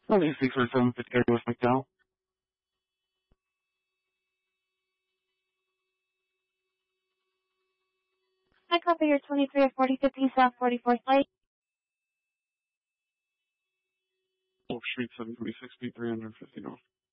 Okay, 64750 area with McDowell. I copy your 23 or 4015 South 44th Light. Oak Street 726 feet, 350 north.